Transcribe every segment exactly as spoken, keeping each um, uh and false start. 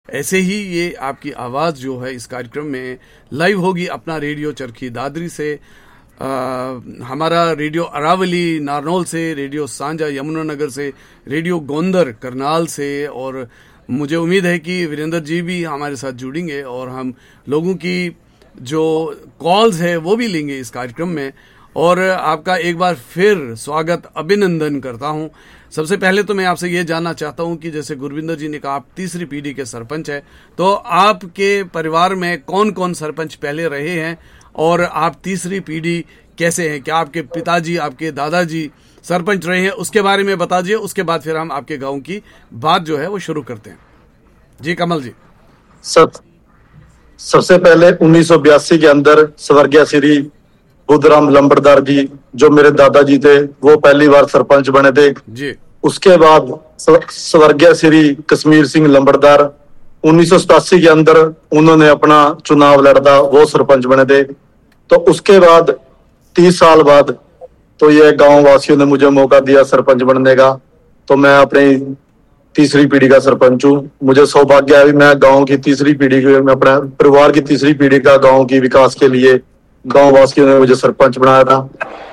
ऐसे ही ये आपकी आवाज़ जो है इस कार्यक्रम में लाइव होगी अपना रेडियो चरखी दादरी से, आ, हमारा रेडियो अरावली नारनौल से, रेडियो सांझा यमुनानगर से, रेडियो गोंदर करनाल से, और मुझे उम्मीद है कि वीरेंद्र जी भी हमारे साथ जुड़ेंगे और हम लोगों की जो कॉल्स है वो भी लेंगे इस कार्यक्रम में। और आपका एक बार फिर स्वागत अभिनंदन करता हूं। सबसे पहले तो मैं आपसे ये जानना चाहता हूं कि जैसे गुरविंदर जी ने कहा आप तीसरी पीढ़ी के सरपंच हैं, तो आपके परिवार में कौन कौन सरपंच पहले रहे हैं और आप तीसरी पीढ़ी कैसे हैं? क्या आपके पिताजी, आपके दादाजी सरपंच रहे हैं? उसके बारे में बता दीजिए, उसके बाद फिर हम आपके गांव की बात जो है वो शुरू करते हैं। जी कमल जी। सब सबसे पहले उन्नीस सौ बयासी के अंदर स्वर्गीय श्री बुद्धराम लंबड़दार जी जो मेरे दादाजी थे वो पहली बार सरपंच बने थे जी। उसके बाद स्वर्गीय श्री कश्मीर सिंह लंबड़दार उन्नीस सौ सतासी के अंदर उन्होंने अपना चुनाव लड़ा था, वो सरपंच बने थे। तो उसके बाद तीस साल बाद तो ये गांव वासियों ने मुझे मौका दिया सरपंच बनने का, तो मैं अपनी तीसरी पीढ़ी का सरपंच हूँ। मुझे सौभाग्य है मैं गांव की तीसरी पीढ़ी के, मैं अपने परिवार की तीसरी पीढ़ी का गांव की विकास के लिए गांव वासियों ने मुझे सरपंच बनाया था।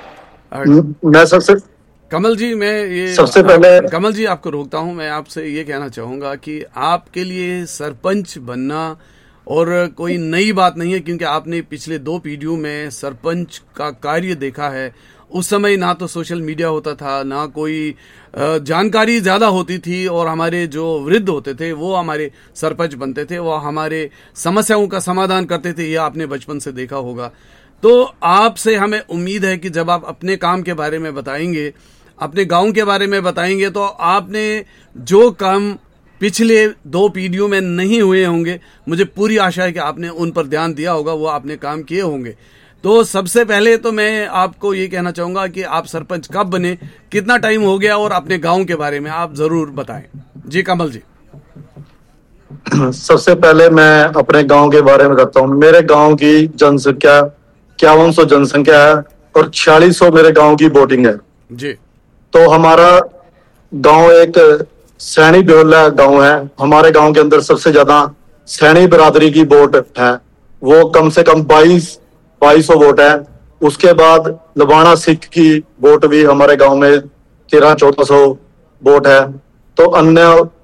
मैं सबसे कमल जी मैं ये सबसे पहले कमल जी आपको रोकता हूं। मैं आपसे ये कहना चाहूंगा कि आपके लिए सरपंच बनना और कोई नई बात नहीं है, क्योंकि आपने पिछले दो पीढ़ियों में सरपंच का कार्य देखा है। उस समय ना तो सोशल मीडिया होता था, ना कोई जानकारी ज्यादा होती थी, और हमारे जो वृद्ध होते थे वो हमारे सरपंच बनते थे, वो हमारे समस्याओं का समाधान करते थे। ये आपने बचपन से देखा होगा। तो आपसे हमें उम्मीद है कि जब आप अपने काम के बारे में बताएंगे, अपने गांव के बारे में बताएंगे, तो आपने जो काम पिछले दो पीढ़ियों में नहीं हुए होंगे, मुझे पूरी आशा है कि आपने उन पर ध्यान दिया होगा, वो आपने काम किए होंगे। तो सबसे पहले तो मैं आपको ये कहना चाहूंगा कि आप सरपंच कब बने, कितना टाइम हो गया, और अपने गांव के बारे में आप जरूर बताएं। जी कमल जी। सबसे पहले मैं अपने गांव के बारे में बताता हूँ। मेरे गांव की जनसंख्या इक्यावन सौ जनसंख्या है और छियालीस सौ मेरे गांव की वोटिंग है जी। तो हमारा गांव एक सैनी बेहोला गांव है। हमारे गांव के अंदर सबसे ज्यादा सैनी बिरादरी की वोट है, वो कम से कम बाईस बाईस सौ वोट है। उसके बाद लबाना सिख की वोट भी हमारे गांव में तेरह चौदह सौ वोट है। तो अन्य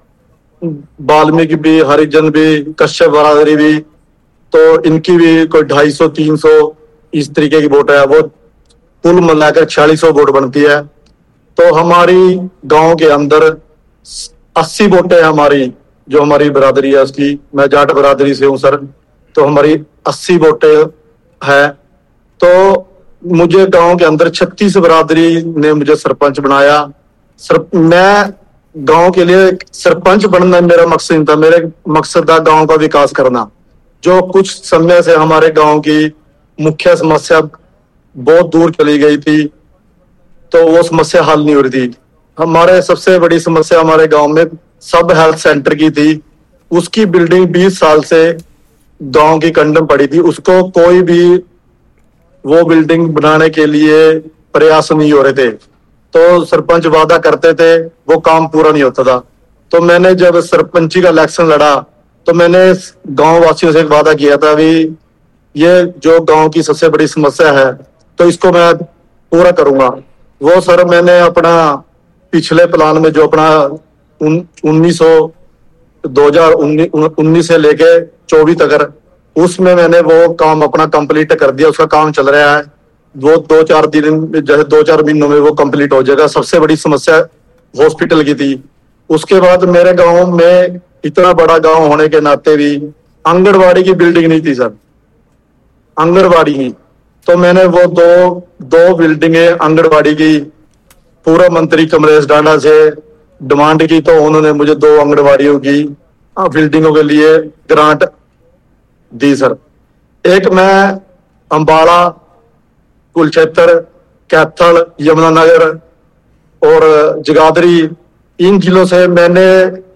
वाल्मीकि भी, हरिजन भी, कश्यप बिरादरी भी, तो इनकी भी कोई ढाई सौ तीन सौ इस तरीके की वोट है। वो कुल मिलाकर छियालीस सौ वोट बनती है। तो हमारी गांव के अंदर अस्सी वोटें हमारी, जो हमारी बिरादरी है उसकी, मैं जाट बिरादरी से हूँ सर, तो हमारी अस्सी वोटें है। तो मुझे गांव के अंदर छत्तीस बिरादरी ने मुझे सरपंच बनाया। सर, मैं गांव के लिए सरपंच बनना मेरा मकसद नहीं था। मेरे मकसद था गांव का विकास करना। जो कुछ समय से हमारे गांव की मुख्य समस्या बहुत दूर चली गई थी, तो वो समस्या हल नहीं हो रही थी। हमारे सबसे बड़ी समस्या हमारे गांव में सब हेल्थ सेंटर की थी। उसकी बिल्डिंग बीस साल से गांव की कंडम पड़ी थी, उसको कोई भी वो बिल्डिंग बनाने के लिए प्रयास नहीं हो रहे थे। तो सरपंच वादा करते थे, वो काम पूरा नहीं होता था। तो मैंने जब सरपंची का इलेक्शन लड़ा, तो मैंने गांव वासियों से वादा किया था भी ये जो गांव की सबसे बड़ी समस्या है तो इसको मैं पूरा करूंगा। वो सर मैंने अपना पिछले प्लान में जो अपना उन्नीस सौ दो हजार उन्नीस से लेके चौबीस तक, उसमें मैंने वो काम अपना कंप्लीट कर दिया। उसका काम चल रहा है, वो दो चार दिन जैसे दो चार महीनों में वो कंप्लीट हो जाएगा। सबसे बड़ी समस्या हॉस्पिटल की थी। उसके बाद मेरे गांव में इतना बड़ा गांव होने के नाते भी आंगनबाड़ी की बिल्डिंग नहीं थी सर, आंगनबाड़ी की। तो मैंने वो दो दो बिल्डिंगे आंगनबाड़ी की पूर्व मंत्री कमलेश डांडा से डिमांड की, तो उन्होंने मुझे दो आंगनबाड़ियों की बिल्डिंगों के लिए ग्रांट दी सर। एक मैं अंबाला, कुलक्षेत्र, कैथल, यमुनानगर और जगाधरी, इन जिलों से मैंने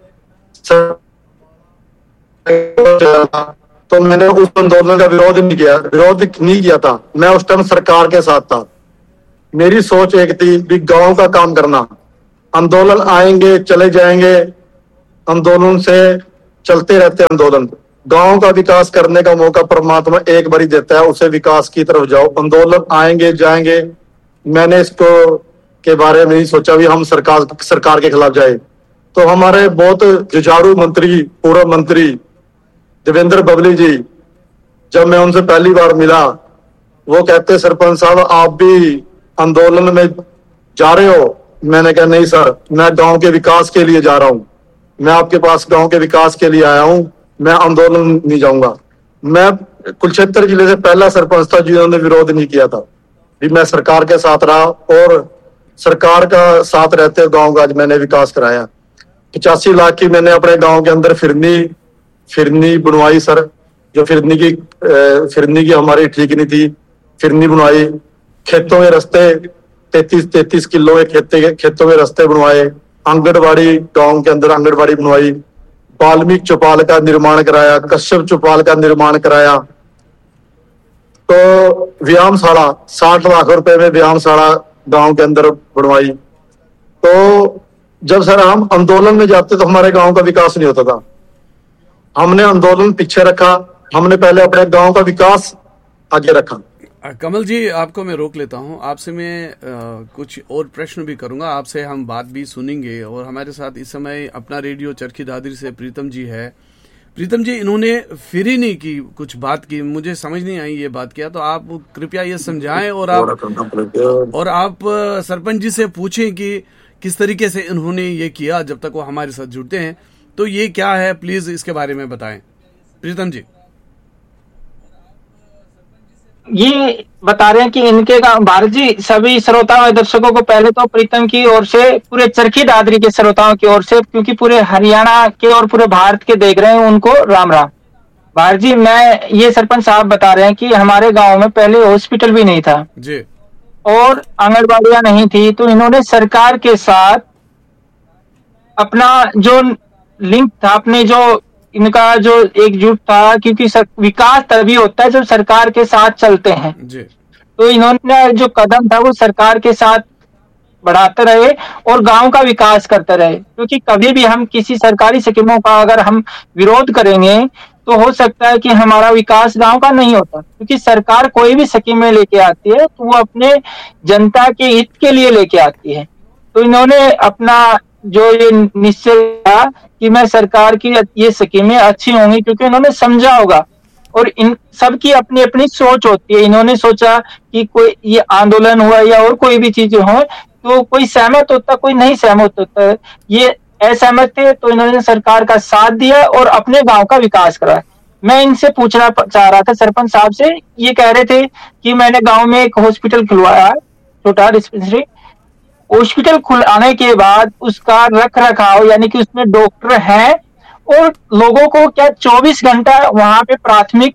तो मैंने उस आंदोलन का विरोध नहीं किया विरोध नहीं किया था। मैं उस टाइम सरकार के साथ था। मेरी सोच एक थी भी गांव का काम करना। आंदोलन आएंगे चले जाएंगे, आंदोलन से चलते रहते आंदोलन। गांव का विकास करने का मौका परमात्मा एक बार ही देता है, उसे विकास की तरफ जाओ। आंदोलन आएंगे जाएंगे, मैंने इसको के बारे में नहीं सोचा भी हम सरकार सरकार के खिलाफ जाए। तो हमारे बहुत जुझारू मंत्री, पूर्व मंत्री देवेंद्र बबली जी, जब मैं उनसे पहली बार मिला, वो कहते सरपंच साहब आप भी आंदोलन में जा रहे हो? मैंने कहा नहीं सर, मैं गांव के विकास के लिए जा रहा हूं, मैं आपके पास गांव के विकास के लिए आया हूं, मैं आंदोलन नहीं जाऊंगा। मैं कुरुक्षेत्र जिले से पहला सरपंच था जिन्होंने विरोध नहीं किया था, भी मैं सरकार के साथ रहा और सरकार का साथ रहते हुए गांव का आज मैंने विकास कराया। पचासी लाख की मैंने अपने गांव के अंदर फिरनी फिरनी बनवाई सर, जो फिरनी की फिरनी की हमारी ठीक नहीं थी, फिरनी बनवाई। खेतों में रास्ते तैतीस तैतीस किलो के खेते खेतों में रास्ते बनवाए। आंगनबाड़ी गांव के अंदर आंगनबाड़ी बनवाई। वाल्मीकि चौपाल का निर्माण कराया, कश्यप चौपाल का निर्माण कराया। तो व्यायामशाला साठ लाख रुपए में व्यायामशाला गांव के अंदर बनवाई। तो जब सर हम आंदोलन में जाते तो हमारे गांव का विकास नहीं होता था। हमने आंदोलन पीछे रखा, हमने पहले अपने गांव का विकास आगे रखा। कमल जी, आपको मैं रोक लेता हूं, आपसे मैं आ, कुछ और प्रश्न भी करूंगा, आपसे हम बात भी सुनेंगे। और हमारे साथ इस समय अपना रेडियो चरखी दादरी से प्रीतम जी है। प्रीतम जी, इन्होंने फिरनी की कुछ बात की, मुझे समझ नहीं आई ये बात क्या, तो आप कृपया ये समझाएं और आप और आप सरपंच जी से पूछें कि किस तरीके से इन्होंने ये किया जब तक वो हमारे साथ जुड़ते हैं। तो ये क्या है, प्लीज इसके बारे में बताएं प्रीतम जी। ये बता रहे हैं कि इनके भारत जी सभी श्रोताओं और दर्शकों को पहले तो प्रीतम की ओर से, पूरे चरखी दादरी के श्रोताओं की ओर से, क्योंकि पूरे हरियाणा के और पूरे भारत के देख रहे हैं, उनको राम राम। भारत जी, मैं ये सरपंच साहब बता रहे हैं कि हमारे गांव में पहले हॉस्पिटल भी नहीं था जी, और आंगनबाड़ियां नहीं थी। तो इन्होंने सरकार के साथ अपना जो लिंक था, अपने जो इनका जो एकजुट था, क्योंकि विकास तभी होता है जब सरकार के साथ चलते हैं जी। तो इन्होंने जो कदम था वो सरकार के साथ बढ़ाते रहे और गांव का विकास करते रहे। क्योंकि कभी भी हम किसी सरकारी स्कीमों का अगर हम विरोध करेंगे तो हो सकता है कि हमारा विकास गांव का नहीं होता, क्योंकि सरकार कोई भी स्कीमें लेके आती है तो वो अपने जनता के हित के लिए लेके आती है। तो इन्होंने अपना जो ये निश्चय था कि मैं सरकार की ये स्कीमें अच्छी होंगी, क्योंकि इन्होंने समझा होगा और इन सबकी अपनी अपनी सोच होती है। इन्होंने सोचा कि कोई ये आंदोलन हुआ या और कोई भी चीज हो तो कोई सहमत होता, कोई नहीं सहमत होता, ये असहमत थे तो इन्होंने सरकार का साथ दिया और अपने गांव का विकास कराया। मैं इनसे पूछना चाह रहा था सरपंच साहब से, ये कह रहे थे कि मैंने गांव में एक हॉस्पिटल खुलवाया, छोटा डिस्पेंसरी। हॉस्पिटल खुलाने के बाद उसका रख रखाव, यानी कि उसमें डॉक्टर हैं और लोगों को क्या चौबीस घंटा वहां पे प्राथमिक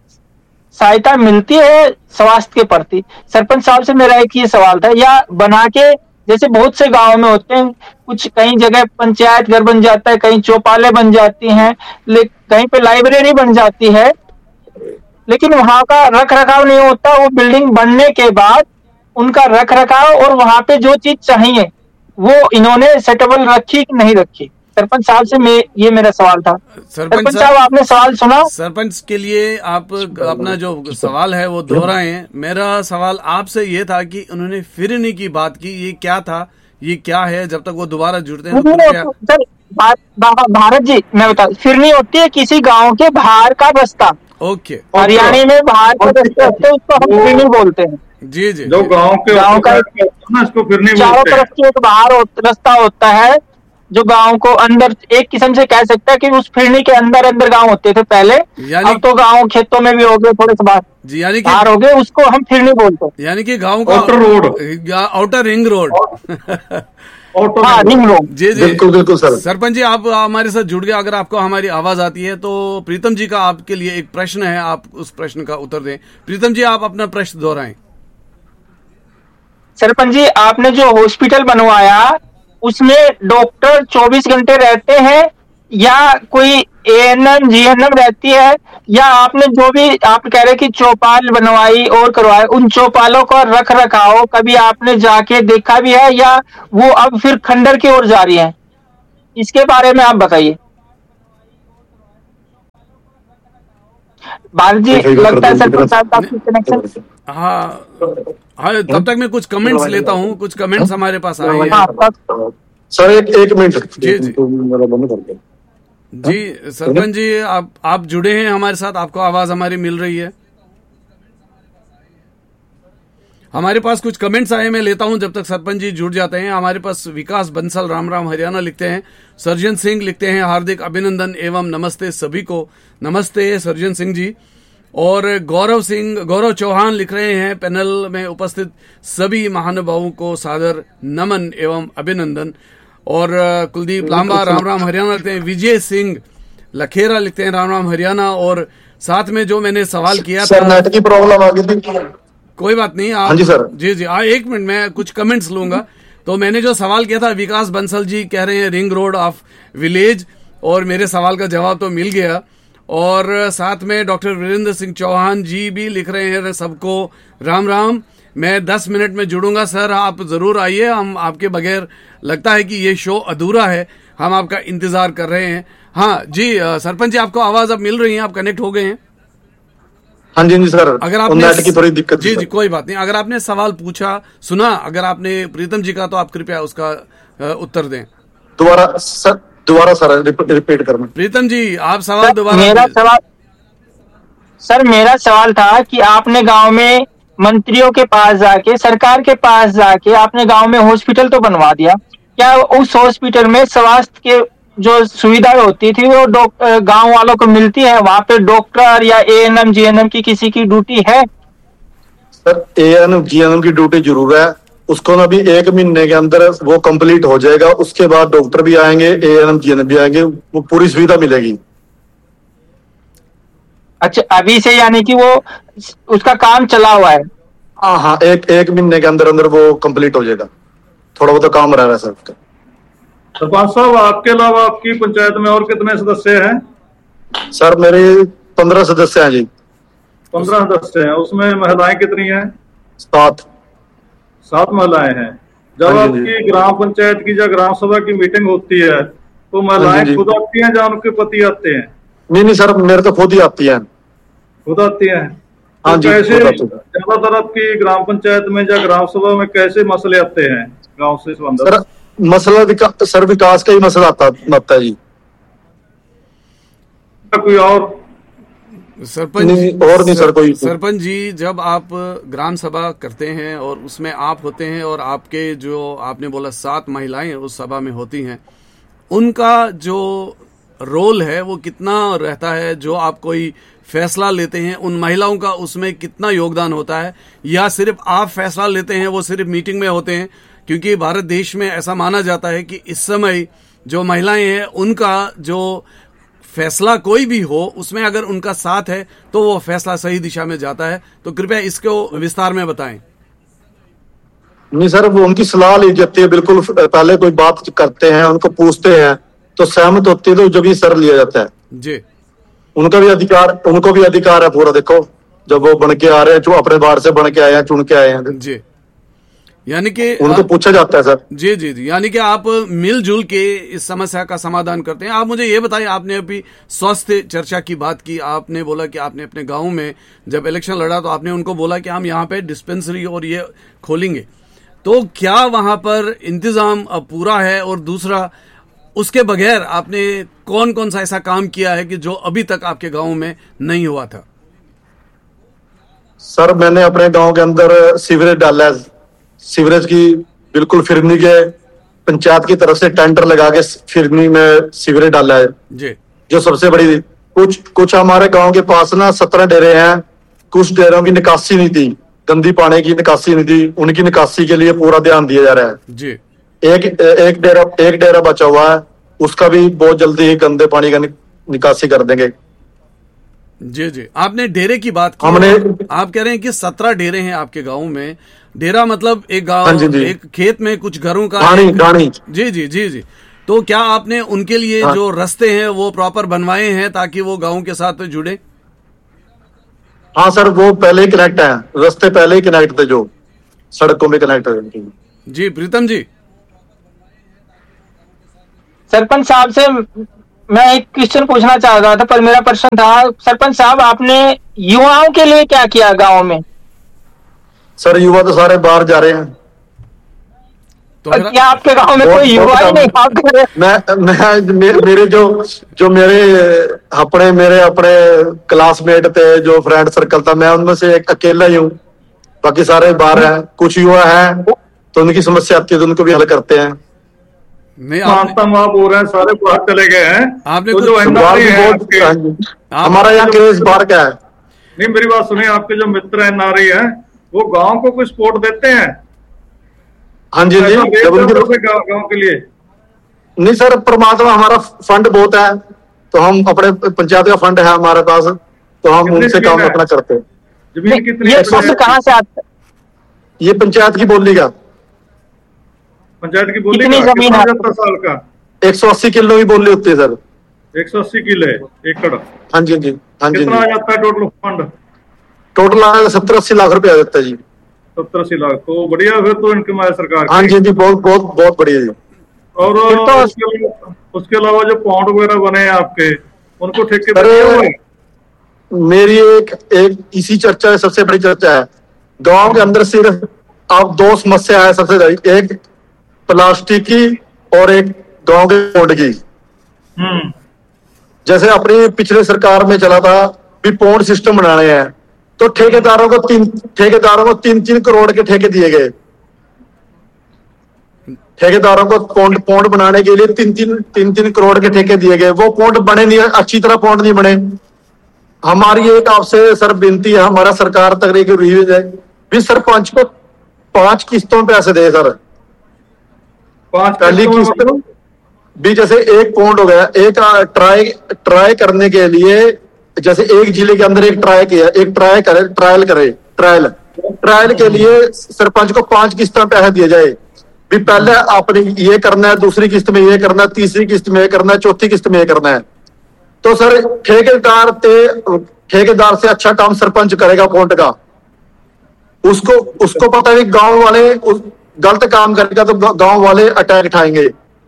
सहायता मिलती है स्वास्थ्य के प्रति? सरपंच साहब से मेरा एक ये सवाल था, या बना के जैसे बहुत से गांव में होते हैं, कुछ कई जगह पंचायत घर बन जाता है, कहीं चौपाले बन जाती हैं, कहीं पे लाइब्रेरी बन जाती है, लेकिन वहां का रख रखाव नहीं होता। वो बिल्डिंग बनने के बाद उनका रख रखाव और वहां पे जो चीज चाहिए वो इन्होंने सेटेबल रखी कि नहीं रखी? सरपंच साहब से मैं ये मेरा सवाल था। सरपंच साहब, आपने सवाल सुना? सरपंच के लिए आप अपना जो सवाल है वो दोहराएं। मेरा सवाल आपसे ये था कि उन्होंने फिरनी की बात की, ये क्या था, ये क्या है, जब तक वो दोबारा जुड़ते हैं तो क्या? सर, भारत जी मैं बता, फिरनी होती है किसी गाँव के बाहर का रास्ता। ओके, हरियाणा में बाहर का रास्ता होता है, उसको हम फिरनी बोलते हैं। जी जी, जो गांव के गांव का इसको फिरनी चारों तरफ से एक बाहर रास्ता होता है जो गांव को अंदर, एक किस्म से कह सकता है कि उस फिरनी के अंदर अंदर गांव होते थे पहले, अब तो गांव खेतों में भी हो गए, थोड़े से बाहर जी, यानी कि बाहर हो गए, उसको हम फिरनी बोलते हैं। यानी कि गांव का outer road, outer ring road, हाँ रिंग रोड। जी जी, बिल्कुल बिल्कुल सर। सरपंच जी, आप हमारे साथ जुड़ गए, अगर आपको हमारी आवाज आती है तो प्रीतम जी का आपके लिए एक प्रश्न है, आप उस प्रश्न का उत्तर दें। प्रीतम जी, आप अपना प्रश्न दोहराएं। सरपंच जी, आपने जो हॉस्पिटल बनवाया उसमें डॉक्टर चौबीस घंटे रहते हैं या कोई एएनएम जीएनएम रहती है, या आपने जो भी आप कह रहे कि चौपाल बनवाई और करवाए, उन चौपालों का रख रखाव कभी आपने जाके देखा भी है या वो अब फिर खंडर की ओर जा रही है? इसके बारे में आप बताइए। भारत जी, लगता है सरपंच साहब आपकी कनेक्शन। हाँ हाँ, तब तक मैं कुछ कमेंट्स लेता हूँ, कुछ कमेंट्स हमारे पास आए हैं। सर एक एक मिनट जी जी जी सरपंच जी, आप आप जुड़े हैं हमारे साथ, आपको आवाज हमारी मिल रही है। हमारे पास कुछ कमेंट्स आए, मैं लेता हूं जब तक सरपंच जी जुड़ जाते हैं। हमारे पास विकास बंसल राम राम हरियाणा लिखते हैं, सर्जन सिंह लिखते हैं हार्दिक अभिनंदन एवं नमस्ते सभी को। नमस्ते सर्जन सिंह जी। और गौरव सिंह गौरव चौहान लिख रहे हैं, पैनल में उपस्थित सभी महानुभावों को सादर नमन एवं अभिनंदन। और कुलदीप लांबा राम राम हरियाणा लिखते हैं। विजय सिंह लखेरा लिखते हैं राम राम हरियाणा। और साथ में जो मैंने सवाल किया था, नेट की प्रॉब्लम आ गई थी। कोई बात नहीं, आप जी सर जी जी आ, एक मिनट में कुछ कमेंट्स लूंगा। तो मैंने जो सवाल किया था, विकास बंसल जी कह रहे हैं रिंग रोड ऑफ विलेज, और मेरे सवाल का जवाब तो मिल गया। और साथ में डॉक्टर वीरेंद्र सिंह चौहान जी भी लिख रहे हैं सबको राम राम, मैं दस मिनट में जुड़ूंगा सर, आप जरूर आइए, हम आपके बगैर लगता है कि ये शो अधूरा है, हम आपका इंतजार कर रहे हैं। हाँ जी सरपंच जी, आपको आवाज अब मिल रही है, आप कनेक्ट हो गए हैं? हाँ जी जी सर, अगर आपने नेट की थोड़ी दिक्कत जी जी कोई बात नहीं, अगर आपने सवाल पूछा सुना, अगर आपने प्रीतम जी का, तो आप कृपया उसका उत्तर दें। दोबारा सर, दोबारा सर रिपीट करना। प्रीतम जी आप सवाल दोबारा। मेरा सवाल सर मेरा सवाल था कि आपने गांव में मंत्रियों के पास जाके, सरकार के पास जाके आपने गांव में हॉस्पिटल तो बनवा दिया, क्या उस हॉस्पिटल में स्वास्थ्य के जो सुविधाएं होती थी वो गांव वालों को मिलती है? वहां पे डॉक्टर या एएनएम जीएनएम की किसी की ड्यूटी है? सर एएनएम जीएनएम की ड्यूटी जरूर है, उसको ना भी एक महीने के अंदर वो कंप्लीट हो जाएगा। उसके बाद डॉक्टर भी आएंगे, एएनएम जीएनएम भी आएंगे, वो पूरी सुविधा मिलेगी। अच्छा, अभी से यानी कि वो उसका काम चला हुआ है? हाँ हाँ, एक एक महीने के अंदर अंदर वो कंप्लीट हो जाएगा, थोड़ा बहुत काम रह रहा है सर। सरपंच साहब, आपके अलावा आपकी पंचायत में और कितने सदस्य हैं? सर मेरे पंद्रह सदस्य हैं जी। पंद्रह सदस्य हैं, उसमें महिलाएं कितनी हैं? सात सात महिलाएं हैं। जब आपकी ग्राम पंचायत की या ग्राम सभा की मीटिंग होती है तो महिलाएं खुद आती हैं या उनके पति आते हैं? नहीं नहीं सर, मेरे तो खुद ही आती है। खुद आती हैं? हाँ तो जी, कैसे ज्यादातर आपकी ग्राम पंचायत में या ग्राम सभा में कैसे मसले आते हैं गाँव से संबंधित? सर मसला विका, सर विकास का ही मसला आता आता है जी। कोई और सरपंच नहीं, और नहीं सर कोई। सरपंच जी, जब आप ग्राम सभा करते हैं और उसमें आप होते हैं और आपके जो आपने बोला सात महिलाएं उस सभा में होती हैं, उनका जो रोल है वो कितना रहता है? जो आप कोई फैसला लेते हैं, उन महिलाओं का उसमें कितना योगदान होता है, या सिर्फ आप फैसला लेते हैं, वो सिर्फ मीटिंग में होते हैं? क्योंकि भारत देश में ऐसा माना जाता है कि इस समय जो महिलाएं हैं उनका जो फैसला कोई भी हो उसमें अगर उनका साथ है तो वो फैसला सही दिशा में जाता है। तो कृपया इसको विस्तार में बताएं। नहीं सर, वो उनकी सलाह ली जाती है, बिल्कुल पहले कोई बात करते हैं, उनको पूछते हैं तो सहमत होती है तो जो भी सर लिया जाता है जी। उनका भी अधिकार उनको भी अधिकार है पूरा। देखो जब वो बन के आ रहे हैं, जो अपने बाहर से बन के आए हैं, चुन के आए हैं जी, यानी कि उनको पूछा जाता है सर। जी जी जी, यानी कि आप मिलजुल के इस समस्या का समाधान करते हैं। आप मुझे ये बताइए, आपने अभी स्वास्थ्य चर्चा की बात की, आपने बोला कि आपने अपने गांव में जब इलेक्शन लड़ा तो आपने उनको बोला कि हम यहाँ पे डिस्पेंसरी और ये खोलेंगे, तो क्या वहां पर इंतजाम अब पूरा है? और दूसरा, उसके बगैर आपने कौन कौन सा ऐसा काम किया है कि जो अभी तक आपके गाँव में नहीं हुआ था? सर मैंने अपने गाँव के अंदर सीवरेज डाला है, सीवरेज की बिल्कुल फिरनी के पंचायत की तरफ से टेंडर लगा के फिरनी में सीवरेज डाला है जी। जो सबसे बड़ी, कुछ कुछ हमारे गांव के पास ना सत्रह डेरे हैं, कुछ डेरों की निकासी नहीं थी, गंदी पानी की निकासी नहीं थी, उनकी निकासी के लिए पूरा ध्यान दिया जा रहा है जी। एक एक डेरा एक डेरा बचा हुआ है, उसका भी बहुत जल्दी ही गंदे पानी का निकासी कर देंगे। जी जी, आपने डेरे की बात की, हमने आप कह रहे हैं कि सत्रह डेरे हैं आपके गांव में। डेरा मतलब एक गांव, हाँ जी जी। एक खेत में कुछ घरों का गाड़ी गाड़ी जी जी जी जी। तो क्या आपने उनके लिए हाँ। जो रास्ते हैं वो प्रॉपर बनवाए हैं ताकि वो गांव के साथ जुड़े? हाँ सर, वो पहले ही कनेक्ट है, रास्ते पहले ही कनेक्ट थे जो सड़कों में कनेक्ट है। जी प्रीतम जी। सरपंच साहब से मैं एक क्वेश्चन पूछना चाह रहा था, पर मेरा प्रश्न था सरपंच साहब, आपने युवाओं के लिए क्या किया गांव में? सर युवा तो सारे बाहर जा रहे हैं। तो क्या आपके गांव में कोई युवा ही नहीं? आपके मैं मैं मे, मेरे जो जो मेरे अपने मेरे अपने क्लासमेट थे, जो फ्रेंड सर्कल था, मैं उनमें से एक अकेला ही हूँ, बाकी सारे बाहर हैं। कुछ युवा हैं तो उनकी समस्या आती है तो उनको भी हल करते हैं। नहीं मानता आप बोल रहे हैं सारे बाहर चले गए हैं। आपने तो जो हमारा यहाँ क्रेज बाहर का है। नहीं मेरी बात सुनिए, आपके जो मित्र एनआरआई हैं वो गांव को कोई सपोर्ट देते हैं? हाँ जी जी गांव के लिए नहीं सर, परमात्मा हमारा फंड बहुत है, तो हम अपने पंचायत का फंड है हमारे पास, तो हम उनसे काम अपना करते हैं। जमीन कितनी ये कहाँ से आता है? ये पंचायत की बोली का पंचायत की बोली कितनी का जमीन कितना साल का? एक सौ अस्सी किलो की बोली होती है सर। एक सौ अस्सी किलो एकड़? हाँ जी जी हाँ जी। कितना आ जाता है टोटल फंड? टोटल आ सत्तर अस्सी लाख रुपए आ जाता है जी। सत्तर अस्सी लाख तो बढ़िया, फिर तो इनकम है सरकार की। हाँ जी जी बहुत बहुत बहुत बढ़िया जी। और तो उसके, उसके अलावा जो पॉन्ड वगैरह बने हैं आपके, उनको ठेके? मेरी एक एक इसी चर्चा है, सबसे बड़ी चर्चा है गांव के अंदर। सिर्फ अब दो समस्या है सबसे बड़ी, एक प्लास्टिक की और एक गांव के पौंड की। हम्म जैसे अपनी पिछले सरकार में चला था भी पौंड सिस्टम बनाने हैं, तो ठेकेदारों को तीन ठेकेदारों को तीन तीन करोड़ के ठेके दिए गए। ठेकेदारों को पौंड पौंड बनाने के लिए तीन तीन तीन तीन करोड़ के ठेके दिए गए। वो पौंड बने नहीं, अच्छी तरह पौंड नहीं बने। हमारी एक आपसे सर विनती है, हमारा सरकार तक एक रिव्यू है भी सरपंच को पांच किस्तों पे पैसे दे सर। पांच पहली किस्त भी जैसे एक पौंड हो गया, एक ट्राई ट्राई करने के लिए, जैसे एक जिले के अंदर एक ट्राई किया, एक ट्राई करे ट्रायल करे ट्रायल ट्रायल के लिए सरपंच को पांच किस्तों में पैसे दिए जाए भी। पहले आपने ये करना है, दूसरी किस्त में ये करना है, तीसरी किस्त में ये करना है, चौथी किस्त में ये करना है। तो सर ठेकेदार ते ठेकेदार से अच्छा काम सरपंच करेगा पौंड का। उसको उसको पता है कि गांव वाले गलत काम करेगा तो गांव वाले अटैक उठाएंगे,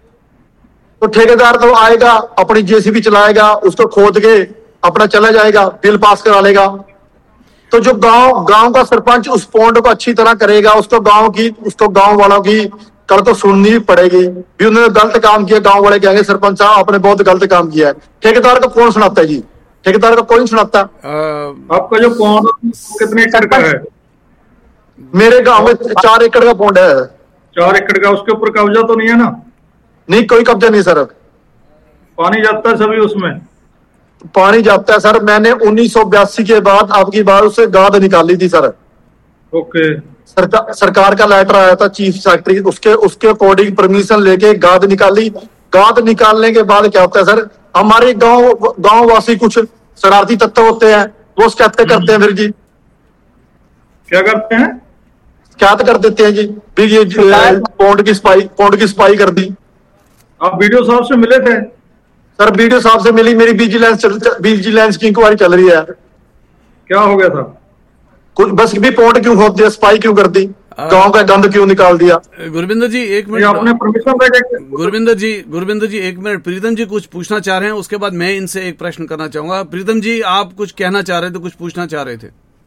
तो ठेकेदार तो आएगा अपनी जेसीबी चलाएगा, उसको खोद के अपना चला जाएगा, बिल पास करा लेगा। तो जो गांव गांव का सरपंच उस पौंड को अच्छी तरह करेगा, उसको गांव की उसको गांव वालों की कल तो सुननी पड़ेगी भी उन्होंने गलत काम किया। गांव वाले कहेंगे सरपंच साहब आपने बहुत गलत काम किया है। ठेकेदार को कौन सुनाता है जी? ठेकेदार को कोई नहीं सुनाता। आपका जो पौंड कितने एकड़ का है? मेरे गांव में चार एकड़ का पौंड है। चार एकड़ का, उसके ऊपर कब्जा तो नहीं है ना? नहीं कोई कब्जा नहीं सर। पानी जाता है सभी उसमें? पानी जाता है सर। मैंने उन्नीस सौ बयासी के बाद आपकी बार उससे गाद निकाली थी सर। ओके। सरकार सरकार का लेटर आया था चीफ सेक्रेटरी, उसके उसके अकॉर्डिंग परमिशन लेके गाद निकाली। गाद निकालने के बाद क्या होता है सर, हमारे गांव गांव वासी कुछ शरारती तत्व होते हैं, वो शिकायत करते हैं फिर जी। क्या करते हैं? शिकायत कर देते हैं जी भी ये पौंड की सफाई पौंड की सफाई कर दी। आप बीडीओ साहब से मिले थे? सर बीडीओ साहब से मिली, मेरी विजिलेंस विजिलेंस की इंक्वायरी चल रही है। क्या हो गया था? कुछ बस भी पौंड क्यों खोद दिया, सफाई क्यों कर दी, गांव का गंद क्यों निकाल दिया। गुरविंदर जी एक मिनट, आपने परमिशन दे? गुरविंदर जी गुरविंदर जी एक मिनट, प्रीतम जी कुछ पूछना चाह रहे हैं, उसके बाद मैं इनसे एक प्रश्न करना चाहूंगा। प्रीतम जी आप कुछ कहना चाह रहे थे, कुछ पूछना चाह रहे थे।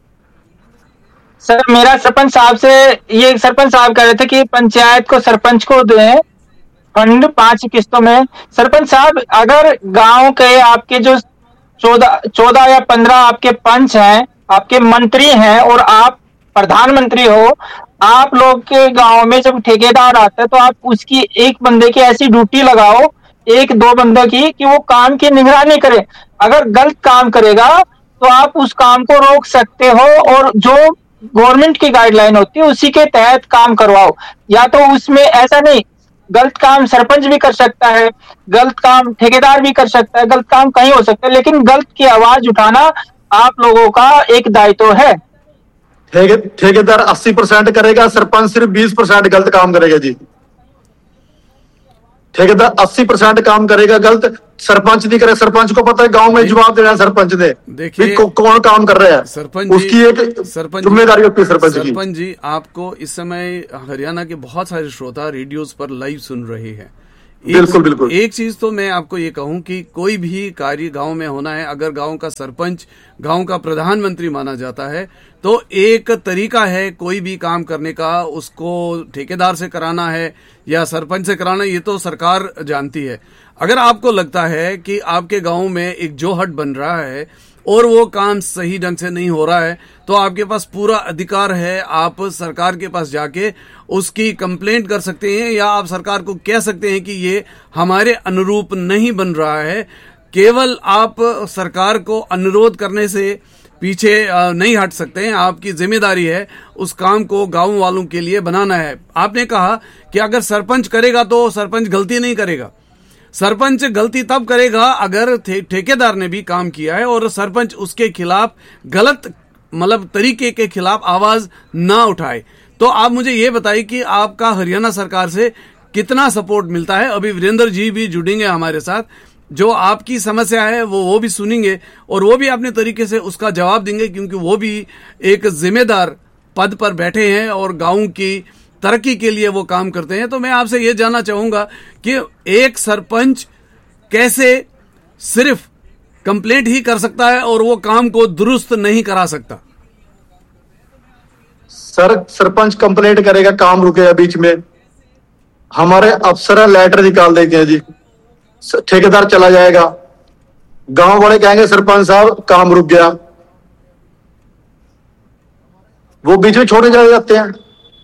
सर मेरा सरपंच साहब से ये सरपंच साहब कह रहे थे कि पंचायत को सरपंच को दें फंड पांच किस्तों में। सरपंच साहब अगर गांव के आपके जो चौदह चौदह या पंद्रह आपके पंच हैं, आपके मंत्री हैं और आप प्रधानमंत्री हो, आप लोग के गांव में जब ठेकेदार आता है तो आप उसकी एक बंदे की ऐसी ड्यूटी लगाओ, एक दो बंदे की, कि वो काम की निगरानी करे। अगर गलत काम करेगा तो आप उस काम को रोक सकते हो और जो गवर्नमेंट की गाइडलाइन होती है उसी के तहत काम करवाओ। या तो उसमें ऐसा नहीं, गलत काम सरपंच भी कर सकता है, गलत काम ठेकेदार भी कर सकता है, गलत काम कहीं हो सकता है, लेकिन गलत की आवाज उठाना आप लोगों का एक दायित्व है। ठेके ठेकेदार अस्सी परसेंट करेगा, सरपंच सिर्फ बीस परसेंट गलत काम करेगा जी। ठेकेदार अस्सी परसेंट काम करेगा, गलत सरपंच नहीं करेगा। सरपंच को पता है गांव में जवाब देना है सरपंच ने, देखिए कौन काम कर रहा है, सरपंच उसकी एक जिम्मेदारी होती है सरपंच की। सरपंच जी आपको इस समय हरियाणा के बहुत सारे श्रोता रेडियोज पर लाइव सुन रहे हैं। बिल्कुल बिल्कुल। एक चीज तो मैं आपको ये कहूं कि कोई भी कार्य गांव में होना है, अगर गांव का सरपंच गांव का प्रधानमंत्री माना जाता है, तो एक तरीका है कोई भी काम करने का, उसको ठेकेदार से कराना है या सरपंच से कराना, ये तो सरकार जानती है। अगर आपको लगता है कि आपके गांव में एक जोहट बन रहा है और वो काम सही ढंग से नहीं हो रहा है, तो आपके पास पूरा अधिकार है, आप सरकार के पास जाके उसकी कंप्लेंट कर सकते हैं या आप सरकार को कह सकते हैं कि ये हमारे अनुरूप नहीं बन रहा है। केवल आप सरकार को अनुरोध करने से पीछे नहीं हट सकते हैं, आपकी जिम्मेदारी है उस काम को गांव वालों के लिए बनाना है। आपने कहा कि अगर सरपंच करेगा तो सरपंच गलती नहीं करेगा, सरपंच गलती तब करेगा अगर ठेकेदार ने भी काम किया है और सरपंच उसके खिलाफ गलत मतलब तरीके के खिलाफ आवाज ना उठाए। तो आप मुझे ये बताइए कि आपका हरियाणा सरकार से कितना सपोर्ट मिलता है। अभी वीरेंद्र जी भी जुड़ेंगे हमारे साथ, जो आपकी समस्या है वो वो भी सुनेंगे और वो भी अपने तरीके से उसका जवाब देंगे, क्योंकि वो भी एक जिम्मेदार पद पर बैठे हैं और गांव की तरक्की के लिए वो काम करते हैं। तो मैं आपसे ये जानना चाहूंगा कि एक सरपंच कैसे सिर्फ कंप्लेंट ही कर सकता है और वो काम को दुरुस्त नहीं करा सकता। सर, सरपंच कंप्लेंट करेगा, काम रुकेगा बीच में, हमारे अफसर लेटर निकाल देते हैं जी, ठेकेदार चला जाएगा, गांव वाले कहेंगे सरपंच साहब काम रुक गया, वो बीच में छोड़े चले जाते हैं।